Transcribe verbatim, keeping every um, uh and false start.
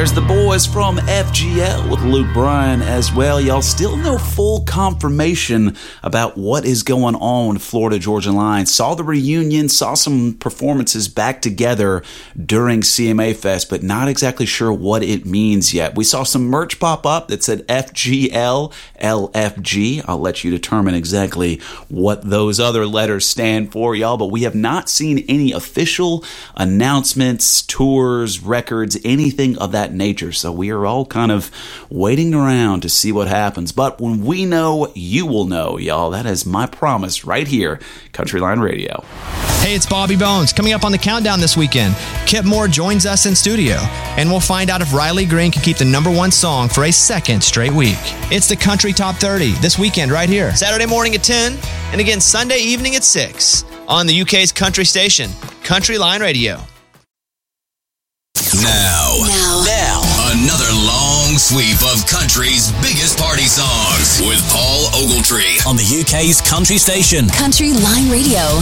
there's the boys from F G L with Luke Bryan as well. Y'all still no full confirmation about what is going on with Florida Georgia Line. Saw the reunion, saw some performances back together during C M A Fest, but not exactly sure what it means yet. We saw some merch pop up that said F G L, L F G. I'll let you determine exactly what those other letters stand for, y'all, but we have not seen any official announcements, tours, records, anything of that nature. So we are all kind of waiting around to see what happens. But when we know, you will know, y'all. That is my promise right here, Country Line Radio. Hey, it's Bobby Bones. Coming up on the countdown this weekend, Kip Moore joins us in studio, and we'll find out if Riley Green can keep the number one song for a second straight week. It's the Country Top thirty this weekend right here. Saturday morning at ten, and again Sunday evening at six on the U K's country station, Country Line Radio. Now, now, now, another long sweep of country's biggest party songs with Paul Ogletree on the U K's country station, Country Line Radio.